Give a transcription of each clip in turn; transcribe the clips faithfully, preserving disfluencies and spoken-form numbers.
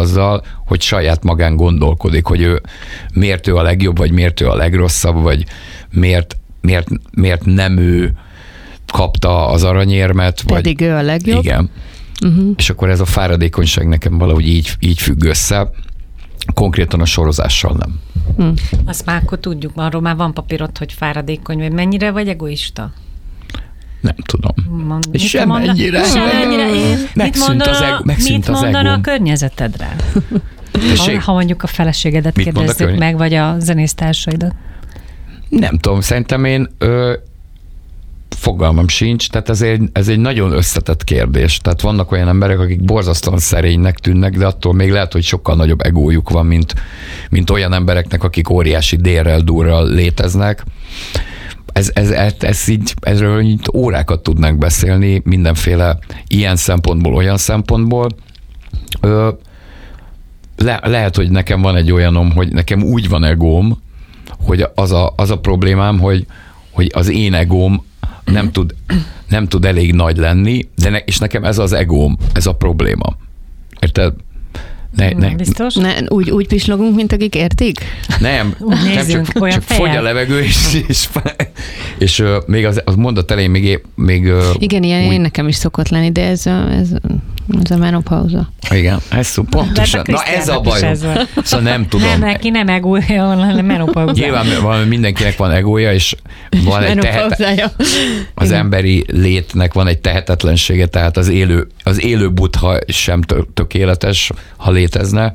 azzal, hogy saját magán gondolkodik, hogy ő miért ő a legjobb, vagy miért ő a legrosszabb, vagy miért, miért, miért nem ő kapta az aranyérmet. Pedig vagy, ő a legjobb. Igen. Uh-huh. És akkor ez a fáradékonyság nekem valahogy így, így függ össze, konkrétan a sorozással nem. Hmm. Azt már akkor tudjuk, arról már van papírod, hogy fáradékony, vagy mennyire vagy egoista? Nem tudom. Mond, és sem mondan, ennyire. Sem ennyire. Megszűnt az, eg- megszűnt mit az mondana egóm. a környezetedre? Ha, ha mondjuk a feleségedet mit kérdezzük körny- meg, vagy a zenésztársaidat. Nem tudom, szerintem én ö, fogalmam sincs, tehát ez egy, ez egy nagyon összetett kérdés. Tehát vannak olyan emberek, akik borzasztóan szerénynek tűnnek, de attól még lehet, hogy sokkal nagyobb egójuk van, mint, mint olyan embereknek, akik óriási dérrel, durral léteznek. Ez, ez, ez, ez így, ezről így órákat tudnánk beszélni, mindenféle ilyen szempontból, olyan szempontból. Ö, le, lehet, hogy nekem van egy olyanom, hogy nekem úgy van egóm, hogy az a, az a problémám, hogy, hogy az én egóm nem tud, nem tud elég nagy lenni, de ne, és nekem ez az egóm, ez a probléma. Érted? Ne, ne, Biztos? Ne, úgy, úgy pislogunk, mint akik értik? Nem, nem csak, csak fogy a levegő, és, és, és, és még az, az mondat elején még... még igen, ilyen úgy, én nekem is szokott lenni, de ez a, ez, ez a menopauza. Igen, ez szó, pontosan. Na ez a bajom. Szóval nem tudom. Nem, neki nem egója, hanem menopauza. Nyilván mindenkinek van egója, és van egy tehet... Az emberi létnek van egy tehetetlensége, tehát az élő, az élő buddha sem tökéletes, ha létezne,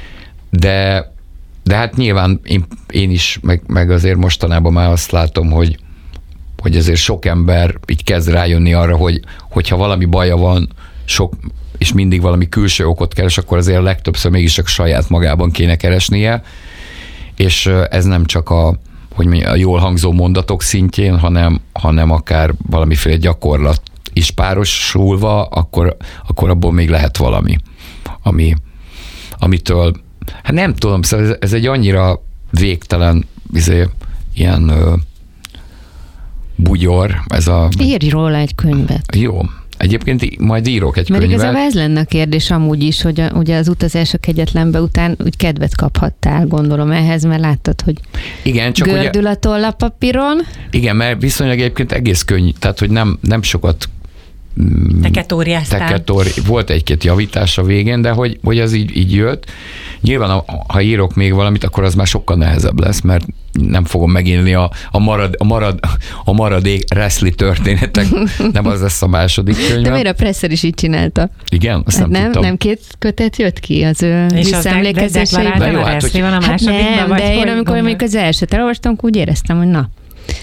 de, de hát nyilván én, én is, meg, meg azért mostanában már azt látom, hogy, hogy azért sok ember így kezd rájönni arra, hogy hogyha valami baja van, sok, és mindig valami külső okot keres, akkor azért legtöbbször mégis csak saját magában kéne keresnie, és ez nem csak a, hogy mondjam, a jól hangzó mondatok szintjén, hanem, hanem akár valamiféle gyakorlat is párosulva, akkor, akkor abból még lehet valami, ami, amitől, hát nem tudom, szóval ez, ez egy annyira végtelen izé, ilyen ö, bugyor, ez a... Írj róla egy könyvet. Jó. Egyébként majd írok egy Mert könyvet. Mert igazából ez lenne a kérdés amúgy is, hogy a, ugye az Utazás a kegyetlenbe után úgy kedvet kaphattál, gondolom ehhez, mert láttad, hogy igen, csak gördül ugye, a tollapapíron. Igen, mert viszonylag egyébként egész könnyű, tehát hogy nem, nem sokat teketóriáztál. Teketóri, volt egy-két javítás a végén, de hogy, hogy az így, így jött. Nyilván, ha írok még valamit, akkor az már sokkal nehezebb lesz, mert nem fogom megélni a, a, marad, a, marad, a maradék wrestling történetek, nem az lesz a második könyv. De miért a Presser is így csinálta? Igen, azt hát nem, nem tudtam. Nem két kötet jött ki az ő visszaemlékezéseiben? Jó, hát, hogy... Nem, de én amikor mondjuk az elsőt elolvastam, úgy éreztem, hogy na.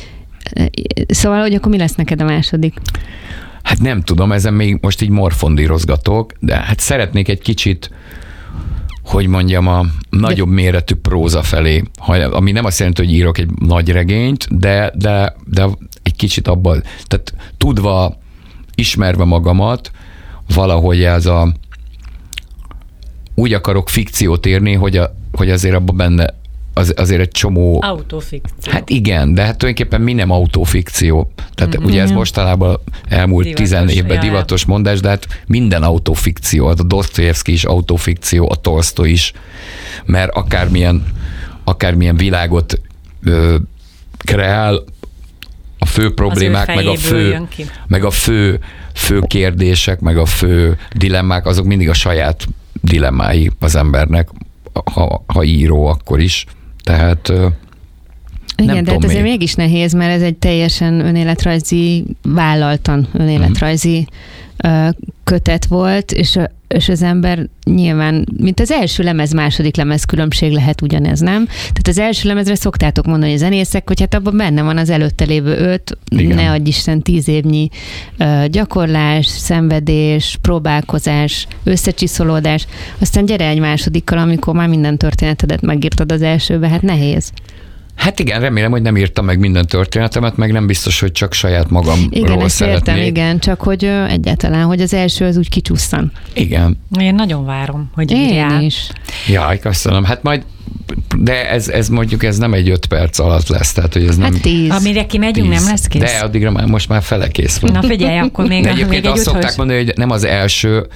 Szóval, hogy akkor mi lesz neked a második? Hát nem tudom, ezen még most így morfondírozgatok, de hát szeretnék egy kicsit, hogy mondjam, a nagyobb de... méretű próza felé, ami nem azt jelenti, hogy írok egy nagy regényt, de, de, de egy kicsit abban, tehát tudva, ismerve magamat, valahogy ez a úgy akarok fikciót írni, hogy, a, hogy azért abban benne az, azért egy csomó... Autofikció. Hát igen, de hát tulajdonképpen mi nem autofikció. Tehát mm-hmm. ugye ez mostanában elmúlt divatos, tizen évben jaj. divatos mondás, de hát minden autofikció. A Dostoyevsky is autofikció, a Tolsztoj is, mert akármilyen, akármilyen világot ö, kreál, a fő problémák, meg a fő, meg a fő, fő kérdések, meg a fő dilemmák, azok mindig a saját dilemmái az embernek, ha, ha író, akkor is. Tehát igen, nem de hát azért még. mégis nehéz, mert ez egy teljesen önéletrajzi, vállaltan önéletrajzi mm. kötet volt, és, és az ember nyilván, mint az első lemez, második lemez különbség lehet ugyanez, nem? Tehát az első lemezre szoktátok mondani a zenészek, hogy hát abban benne van az előtte lévő öt, igen. ne adj Isten, tíz évnyi gyakorlás, szenvedés, próbálkozás, összecsiszolódás, aztán gyere egy másodikkal, amikor már minden történetedet megírtad az elsőbe, hát nehéz. Hát igen, remélem, hogy nem írtam meg minden történetemet, meg nem biztos, hogy csak saját magamról igen, ezt szeretnék. értem, igen, csak hogy egyáltalán, hogy az első az úgy kicsusszan. Igen. Én nagyon várom, hogy Én írjál. is. Jaj, köszönöm. Hát majd, de ez, ez mondjuk ez nem egy öt perc alatt lesz, tehát hogy ez nem... Hát tíz. Amire kimegyünk, tíz. nem lesz kész. De addigra már most már fele kész van. Na figyelj, akkor még, de egyébként még egy azt utolsó... szokták mondani, hogy nem az első,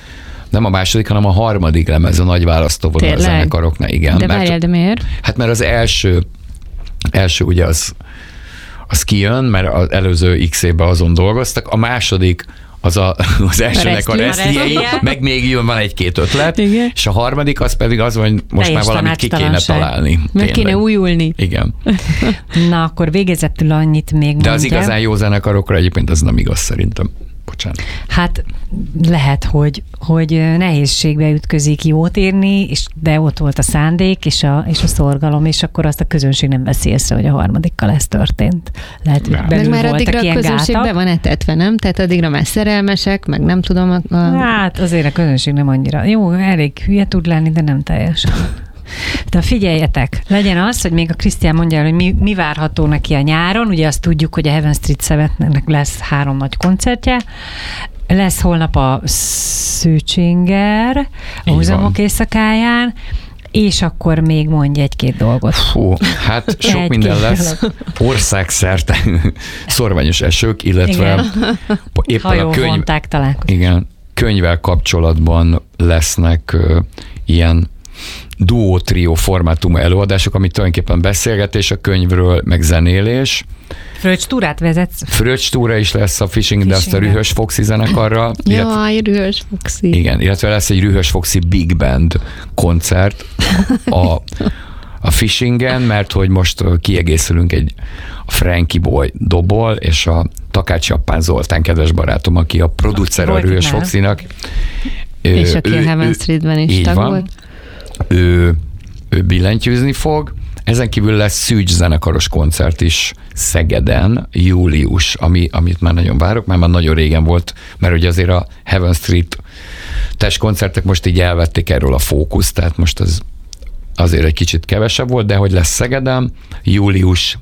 Nem a második, hanem a harmadik lemez a nagy választóvonal zenekaroknál, igen. De várjál, de miért? Hát mert az első, első ugye az, az kijön, mert az előző X évben azon dolgoztak, a második az a, az elsőnek a resztjei, meg még jön van egy-két ötlet, igen. És a harmadik az pedig az, hogy most Teljes már valamit ki kéne találni. Meg kéne újulni. Igen. Na, akkor végezetül annyit még De az igazán jó zenekarokra egyébként az nem igaz szerintem. Bocsánat. Hát lehet, hogy, hogy nehézségbe ütközik jót érni, és de ott volt a szándék és a, és a szorgalom, és akkor azt a közönség nem veszi észre, hogy a harmadikkal ez történt. Lehet, hogy belül meg már addigra a közönség gátak. be van etetve, nem? Tehát addigra már szerelmesek, meg nem tudom. A... Hát azért a közönség nem annyira. Jó, elég hülye tud lenni, de nem teljesen. De figyeljetek, legyen az, hogy még a Krisztián mondja el, hogy mi, mi várható neki a nyáron. Ugye azt tudjuk, hogy a Heaven Street Sevennek lesz három nagy koncertje. Lesz holnap a Szőcsinger, a Húzamok éjszakáján, és akkor még mondj egy-két dolgot. Fú, hát sok egy minden lesz. Országszerte szorványos esők, illetve igen. éppen a könyv... Igen, könyvvel kapcsolatban lesznek uh, ilyen duó, trió formátumú előadások, amit tulajdonképpen beszélgetés a könyvről, meg zenélés. Fröccs túrát vezetsz? Fröccs túra is lesz a Fishing, de azt a Rühös Foxy zenekarra. Jaj, Rühös Foxy. Igen, illetve lesz egy Rühös Foxy Big Band koncert a, a Fishingen, mert hogy most kiegészülünk egy a Frankie Boy dobol, és a Takács Jappán Zoltán, kedves barátom, aki a producer a Rühös Foxynak. És aki a Heaven Streetben is tag volt. Ő, ő billentyűzni fog. Ezen kívül lesz Szűcs zenekaros koncert is Szegeden, július, ami, amit már nagyon várok, mert már nagyon régen volt, mert ugye azért a Heaven Street testkoncertek most így elvették erről a fókuszt, tehát most az azért egy kicsit kevesebb volt, de hogy lesz Szegeden, július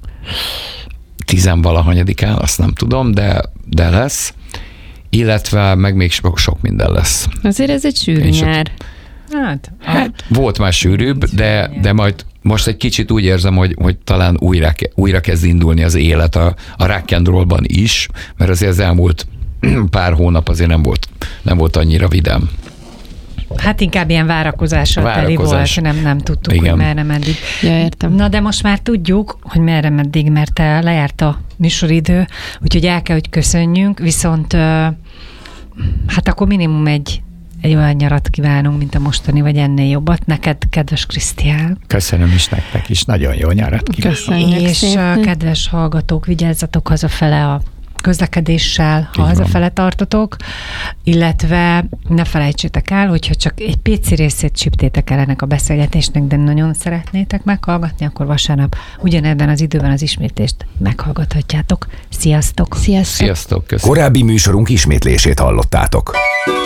tizenvalahanyadikán, azt nem tudom, de, de lesz, illetve meg még sok, sok minden lesz. Azért ez egy sűrű nyár. Hát, hát volt már sűrűbb, de, de majd most egy kicsit úgy érzem, hogy, hogy talán újra, újra kezd indulni az élet a, a rock and rollban is, mert azért az elmúlt pár hónap azért nem volt, nem volt annyira vidám. Hát inkább ilyen várakozással Várakozás. teli volt, nem, nem tudtuk, igen. hogy merre meddig. Ja, értem. Na de most már tudjuk, hogy merre meddig, mert lejárt a műsoridő, úgyhogy el kell, hogy köszönjünk, viszont hát akkor minimum egy egy olyan nyarat kívánunk, mint a mostani, vagy ennél jobbat. Neked, kedves Krisztián. Köszönöm is nektek is, nagyon jó nyarat kívánok. Köszönjük És szépen. Kedves hallgatók, vigyázzatok hazafele a közlekedéssel, ha hazafele tartotok, illetve ne felejtsétek el, hogyha csak egy pici részét csiptétek el ennek a beszélgetésnek, de nagyon szeretnétek meghallgatni, akkor vasárnap ugyanebben az időben az ismétlést meghallgathatjátok. Sziasztok! Sziasztok! Sziasztok, köszönöm. Korábbi műsorunk ismétlését hallottátok.